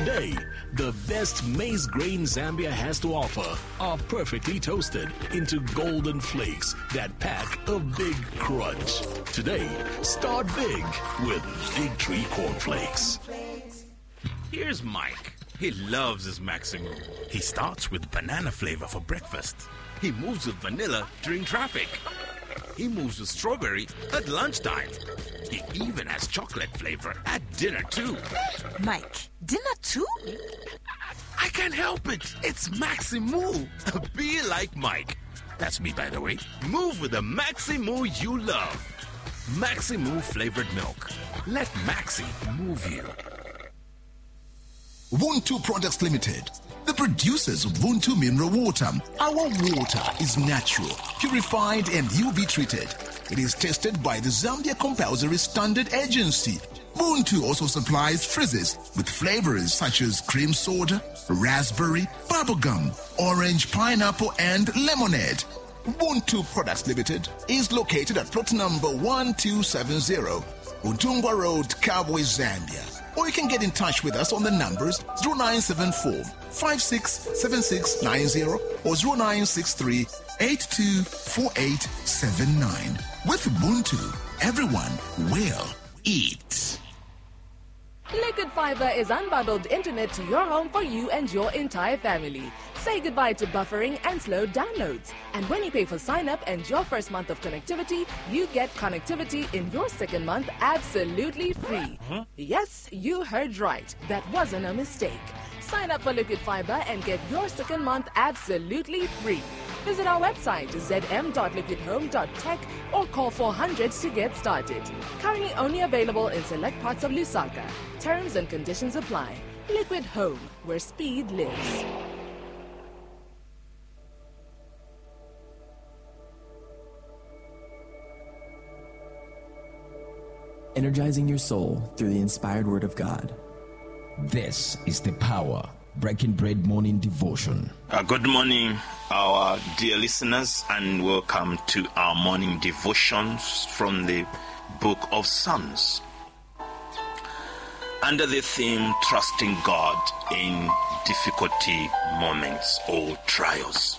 Today, the best maize grain Zambia has to offer are perfectly toasted into golden flakes that pack a big crunch. Today, start big with Big Tree Cornflakes. Here's Mike. He loves his Maximo. He starts with banana flavor for breakfast. He moves with vanilla during traffic. He moves with strawberry at lunchtime. He even has chocolate flavor at dinner too. Mike, dinner too? I can't help it. It's Maximo. Be like Mike. That's me, by the way. Move with the Maximo you love. Maximo flavored milk. Let Maxi move you. Vuntu Products Limited, the producers of Vuntu Mineral Water. Our water is natural, purified and UV treated. It is tested by the Zambia Compulsory Standard Agency. Vuntu also supplies frizzes with flavors such as cream soda, raspberry, bubblegum, orange, pineapple and lemonade. Vuntu Products Limited is located at plot number 1270, Utungwa Road, Kabwe, Zambia. Or you can get in touch with us on the numbers 0974 567690 or 0963 824879. With Ubuntu, everyone will eat. Liquid Fiber is unbundled internet to your home for you and your entire family. Say goodbye to buffering and slow downloads. And when you pay for sign-up and your first month of connectivity, you get connectivity in your second month absolutely free. Yes, you heard right. That wasn't a mistake. Sign up for Liquid Fiber and get your second month absolutely free. Visit our website, zm.liquidhome.tech, or call 400 to get started. Currently only available in select parts of Lusaka. Terms and conditions apply. Liquid Home, where speed lives. Energizing your soul through the inspired word of God. This is the Power Breaking Bread Morning Devotion. Good morning, our dear listeners, and welcome to our morning devotions from the book of Psalms. Under the theme, Trusting God in Difficulty Moments or Trials.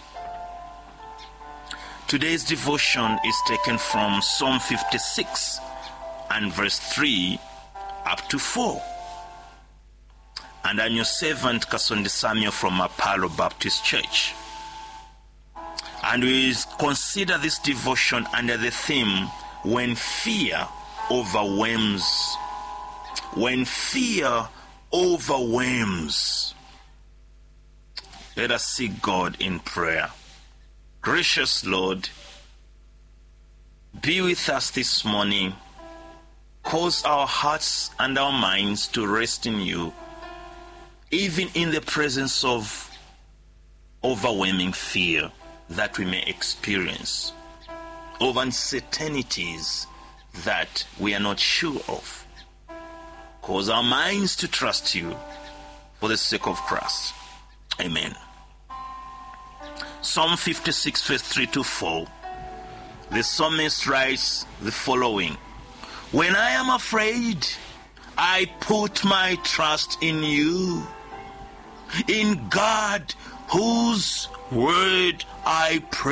Today's devotion is taken from Psalm 56 and verse 3 up to 4. And I'm your servant, Kasonde Samuel from Apollo Baptist Church. And we consider this devotion under the theme, When Fear Overwhelms. When fear overwhelms. Let us seek God in prayer. Gracious Lord, be with us this morning. Cause our hearts and our minds to rest in you, even in the presence of overwhelming fear that we may experience, of uncertainties that we are not sure of. Cause our minds to trust you for the sake of Christ. Amen. Psalm 56 verse 3 to 4. The psalmist writes the following: When I am afraid, I put my trust in you, in God, whose word I pray.